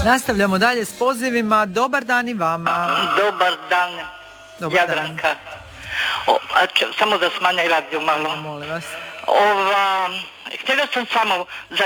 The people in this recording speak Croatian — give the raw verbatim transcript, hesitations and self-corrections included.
Nastavljamo dalje s pozivima. Dobar dan i vama. Dobar dan, Dobar Jadranka. dan. O, a č- samo da smanjaj radio malo. Molim vas. Ova, htjela sam samo za